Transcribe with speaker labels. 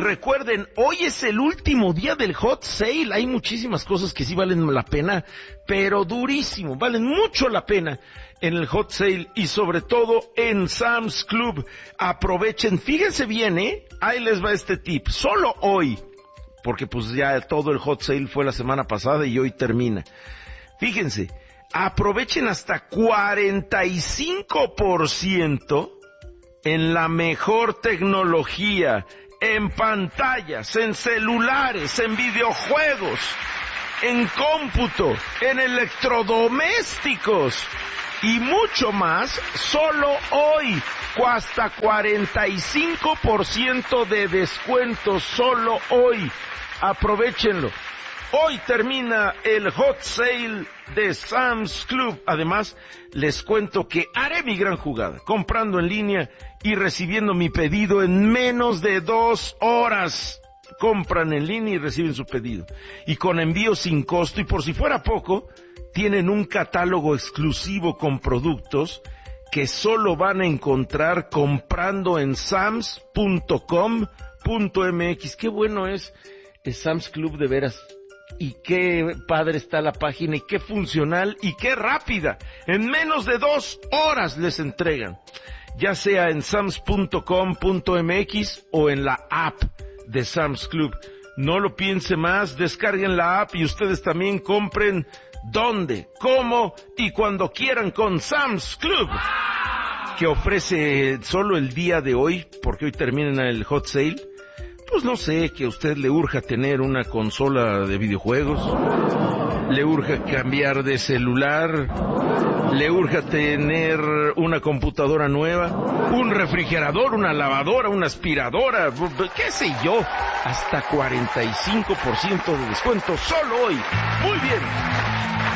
Speaker 1: recuerden, hoy es el último día del hot sale. Hay muchísimas cosas que sí valen la pena, pero durísimo, valen mucho la pena en el hot sale y sobre todo en Sam's Club. Aprovechen, fíjense bien, ahí les va este tip, solo hoy, porque pues ya todo el hot sale fue la semana pasada y hoy termina. Fíjense, aprovechen hasta 45% en la mejor tecnología, en pantallas, en celulares, en videojuegos, en cómputo, en electrodomésticos y mucho más, solo hoy, hasta 45% de descuento, solo hoy. Aprovéchenlo. Hoy termina el hot sale de Sam's Club. Además, les cuento que haré mi gran jugada, comprando en línea y recibiendo mi pedido en menos de 2 horas. Compran en línea y reciben su pedido. Y con envío sin costo, y por si fuera poco, tienen un catálogo exclusivo con productos que solo van a encontrar comprando en sams.com.mx. Qué bueno es el Sam's Club, de veras. Y qué padre está la página, y qué funcional, y qué rápida. En menos de 2 horas les entregan, ya sea en sams.com.mx o en la app de Sam's Club. No lo piense más, descarguen la app y ustedes también compren donde, cómo y cuando quieran con Sam's Club, que ofrece solo el día de hoy, porque hoy termina el hot sale. Pues no sé, que a usted le urja tener una consola de videojuegos, le urja cambiar de celular, le urja tener una computadora nueva, un refrigerador, una lavadora, una aspiradora, qué sé yo, hasta 45% de descuento solo hoy. Muy bien.